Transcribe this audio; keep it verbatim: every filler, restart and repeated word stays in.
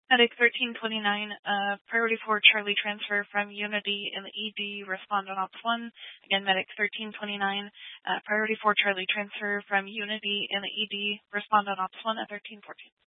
Medic thirteen twenty-nine, uh, priority four Charlie transfer from Unity in the E D, respond on Ops one. Again, Medic thirteen twenty-nine, uh, priority four Charlie transfer from Unity in the E D, respond on Ops one at thirteen fourteen.